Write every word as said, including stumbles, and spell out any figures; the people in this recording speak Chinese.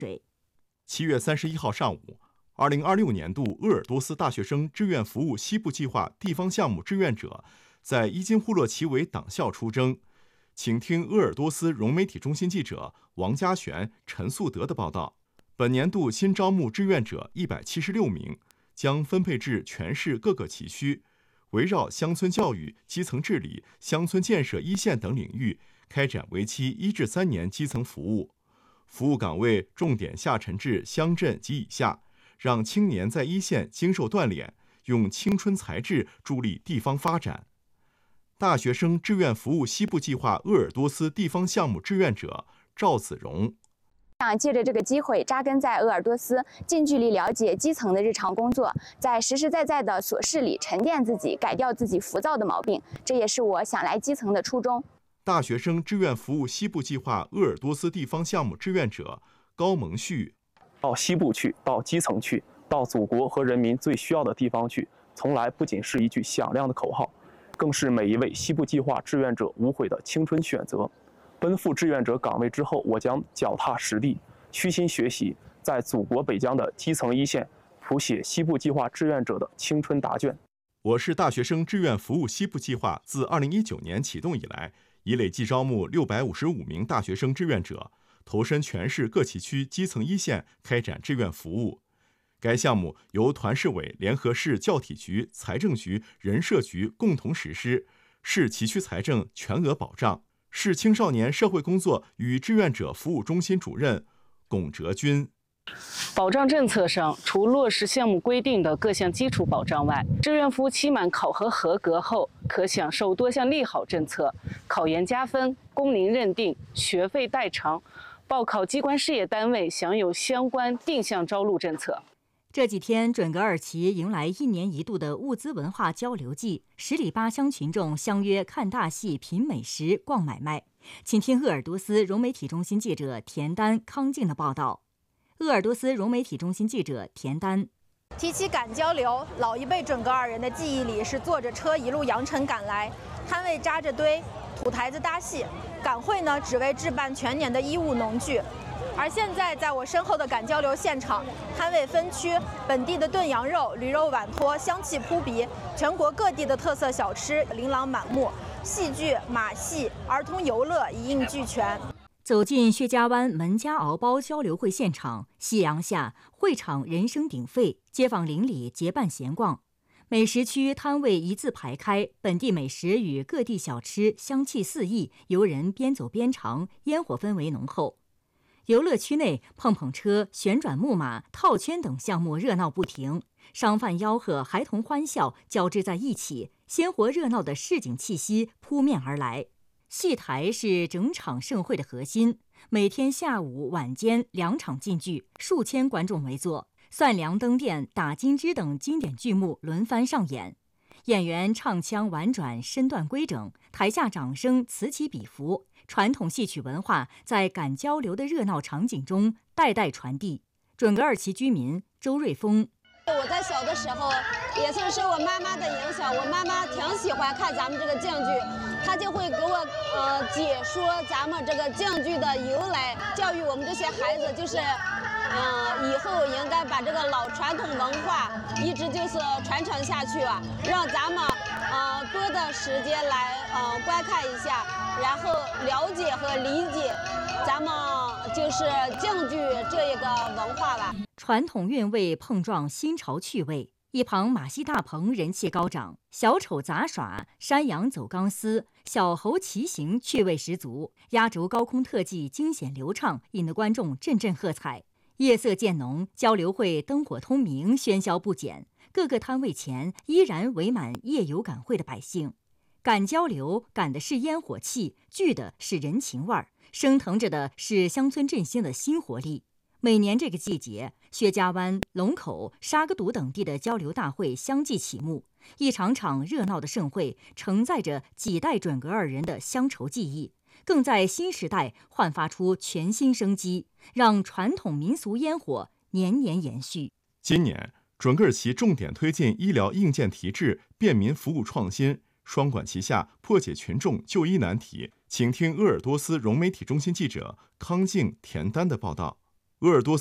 七月三十一号上午，二零二六年度鄂尔多斯大学生志愿服务西部计划地方项目志愿者在伊金呼洛旗维党校出征。请听鄂尔多斯融媒体中心记者王家璇、陈素德的报道。本年度新招募志愿者一百七十六名，将分配至全市各个旗区，围绕乡村教育、基层治理、乡村建设一线等领域，开展为期一至三年基层服务。服务岗位重点下沉至乡镇及以下，让青年在一线经受锻炼，用青春才智助力地方发展。大学生志愿服务西部计划鄂尔多斯地方项目志愿者赵子荣。 想借着这个机会扎根在鄂尔多斯，近距离了解基层的日常工作，在实实在在的琐事里沉淀自己，改掉自己浮躁的毛病，这也是我想来基层的初衷。 大学生志愿服务西部计划鄂尔多斯地方项目志愿者高蒙旭。 到西部去，到基层去，到祖国和人民最需要的地方去，从来不仅是一句响亮的口号，更是每一位西部计划志愿者无悔的青春选择。奔赴志愿者岗位之后，我将脚踏实地，虚心学习，在祖国北疆的基层一线谱写西部计划志愿者的青春答卷。 我市大学生志愿服务西部计划自二零一九年启动以来，已累计招募六百五十五名大学生志愿者，投身全市各旗区基层一线开展志愿服务。该项目由团市委联合市教体局、财政局、人社局共同实施，市旗区财政全额保障。市青少年社会工作与志愿者服务中心主任龚哲军。 保障政策上，除落实项目规定的各项基础保障外，志愿服务期满考核合格后，可享受多项利好政策，考研加分、工龄认定、学费代偿，报考机关事业单位享有相关定向招录政策。 这几天，准噶尔旗迎来一年一度的物资文化交流季，十里八乡群众相约看大戏、品美食、逛买卖。请听鄂尔多斯融媒体中心记者田丹、康静的报道。鄂尔多斯融媒体中心记者田丹。 提起赶交流，老一辈准噶尔人的记忆里是坐着车一路扬尘赶来，摊位扎着堆，土台子搭戏，赶会呢只为置办全年的衣物农具。而现在，在我身后的赶交流现场，摊位分区，本地的炖羊肉、驴肉碗托香气扑鼻，全国各地的特色小吃琳琅满目，戏剧、马戏、儿童游乐一应俱全。 走进薛家湾门家熬包交流会现场，夕阳下，会场人声鼎沸，街坊邻里结伴闲逛。美食区摊位一字排开，本地美食与各地小吃香气四溢，游人边走边尝，烟火氛围浓厚。游乐区内，碰碰车、旋转木马、套圈等项目热闹不停，商贩吆喝，孩童欢笑交织在一起，鲜活热闹的市井气息扑面而来。戏台是整场盛会的核心，每天下午、晚间两场竞剧，数千观众围坐，算粮灯店、打金枝等经典剧目轮番上演。演员唱腔婉转，身段规整，台下掌声此起彼伏。传统戏曲文化在赶交流的热闹场景中代代传递。准噶尔旗居民周瑞峰。 我在小的时候也是受我妈妈的影响，我妈妈挺喜欢看咱们这个京剧，她就会给我呃解说咱们这个京剧的由来，教育我们这些孩子，就是嗯、呃、以后应该把这个老传统文化一直就是传承下去啊，让咱们呃多的时间来呃观看一下，然后了解和理解咱们就是京剧这一个文化吧。 传统韵味碰撞新潮趣味，一旁马戏大棚人气高涨，小丑杂耍、山羊走钢丝、小猴骑行趣味十足，压轴高空特技惊险流畅，引得观众阵阵喝彩。夜色渐浓，交流会灯火通明，喧嚣不减，各个摊位前依然围满夜游赶会的百姓。赶交流赶的是烟火气，聚的是人情味儿，升腾着的是乡村振兴的新活力。每年这个季节，薛家湾、龙口、沙格堵等地的交流大会相继启幕，一场场热闹的盛会承载着几代准噶尔人的乡愁记忆，更在新时代焕发出全新生机，让传统民俗烟火年年延续。 今年，准噶尔旗重点推进医疗硬件提质、便民服务创新，双管齐下，破解群众就医难题。请听鄂尔多斯融媒体中心记者康静、田丹的报道。 鄂尔多斯